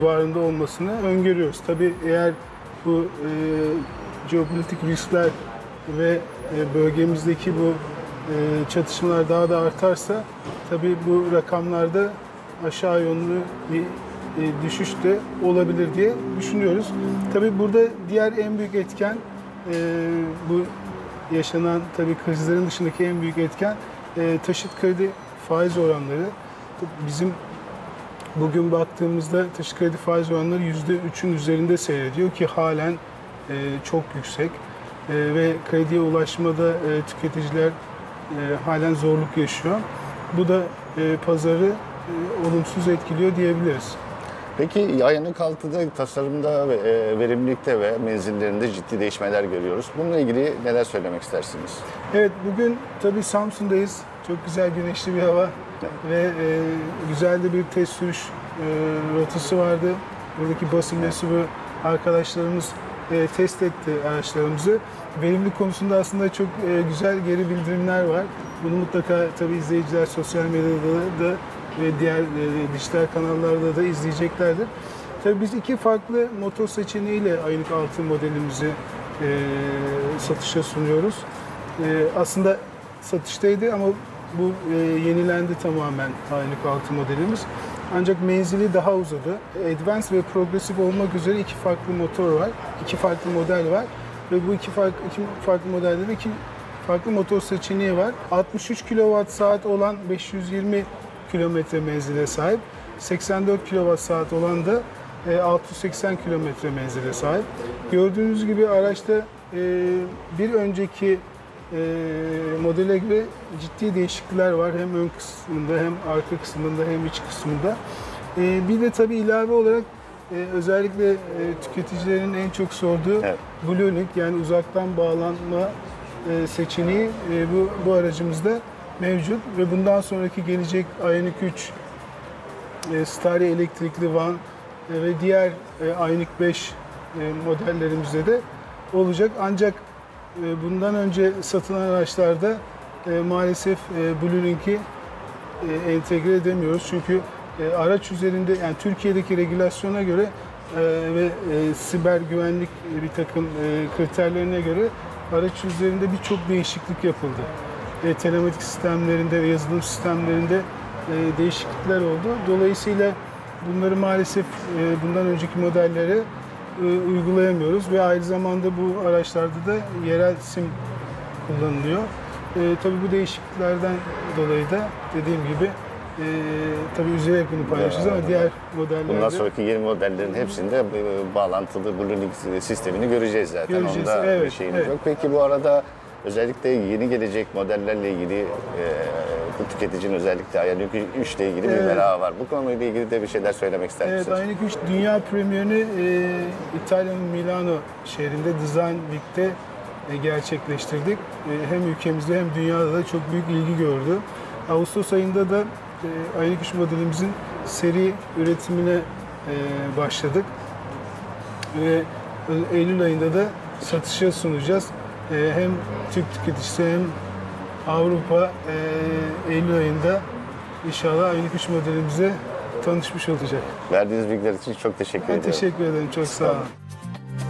civarında olmasını öngörüyoruz. Tabii eğer bu jeopolitik riskler ve bölgemizdeki bu çatışmalar daha da artarsa tabii bu rakamlarda aşağı yönlü bir düşüş de olabilir diye düşünüyoruz. Tabii burada diğer en büyük etken bu yaşanan tabii krizlerin dışındaki en büyük etken taşıt kredi faiz oranları. Bizim bugün baktığımızda taşıt kredi faiz oranları %3'ün üzerinde seyrediyor ki halen çok yüksek ve krediye ulaşmada tüketiciler halen zorluk yaşıyor. Bu da pazarı olumsuz etkiliyor diyebiliriz. Peki Ioniq 6'da tasarımda, verimlilikte ve menzillerinde ciddi değişmeler görüyoruz. Bununla ilgili neler söylemek istersiniz? Evet, bugün tabii Samsun'dayız. Çok güzel güneşli bir hava ve güzel de bir test sürüş rotası vardı. Buradaki basın mensubu arkadaşlarımız test etti araçlarımızı. Verimlilik konusunda aslında çok güzel geri bildirimler var. Bunu mutlaka tabii izleyiciler sosyal medyada da ve diğer dijital kanallarda da izleyeceklerdir. Tabii biz iki farklı motor seçeneğiyle Ioniq 6 modelimizi satışa sunuyoruz. Aslında satıştaydı ama bu yenilendi tamamen Ioniq 6 modelimiz. Ancak menzili daha uzadı. Advance ve Progressive olmak üzere iki farklı motor var. İki farklı model var. Ve bu iki farklı modelde de iki farklı motor seçeneği var. 63 kWh olan 520 kilometre menzile sahip. 84 kWh olan da 680 kilometre menzile sahip. Gördüğünüz gibi araçta bir önceki modele göre ciddi değişiklikler var. Hem ön kısmında hem arka kısmında hem iç kısmında. Bir de tabii ilave olarak özellikle tüketicilerin en çok sorduğu Blue Link yani uzaktan bağlanma seçeneği bu aracımızda mevcut ve bundan sonraki gelecek Ioniq 3, Stari elektrikli van ve diğer Ioniq 5 modellerimizde de olacak. Ancak bundan önce satılan araçlarda maalesef Blue Link'i entegre edemiyoruz. Çünkü araç üzerinde yani Türkiye'deki regülasyona göre ve siber güvenlik bir takım kriterlerine göre araç üzerinde birçok değişiklik yapıldı. Telematik sistemlerinde ve yazılım sistemlerinde değişiklikler oldu. Dolayısıyla bunları maalesef bundan önceki modellere uygulayamıyoruz ve aynı zamanda bu araçlarda da yerel sim kullanılıyor. Tabii bu değişikliklerden dolayı da dediğim gibi tabii üzerek bunu paylaşacağız ama diğer modellerde... Bundan sonraki yeni modellerin hepsinde bağlantılı Blue Link sistemini göreceğiz zaten. Göreceğiz, Onda evet, bir şeyimiz evet. yok. Peki bu arada özellikle yeni gelecek modellerle ilgili bu tüketicinin özellikle Ioniq 3 ile ilgili bir merakı var. Bu konuyla ilgili de bir şeyler söylemek ister misiniz? Evet, Ioniq 3 dünya premierini İtalya'nın Milano şehrinde Design Week'te gerçekleştirdik. Hem ülkemizde hem dünyada da çok büyük ilgi gördü. Ağustos ayında da Ioniq 3 modelimizin seri üretimine başladık. Ve Eylül ayında da satışa sunacağız. Hem Türk tüketicisi hem Avrupa Eylül ayında inşallah Ioniq 3 modelimize tanışmış olacak. Verdiğiniz bilgiler için çok teşekkür ediyorum. Ben teşekkür ederim. Çok sağ olun.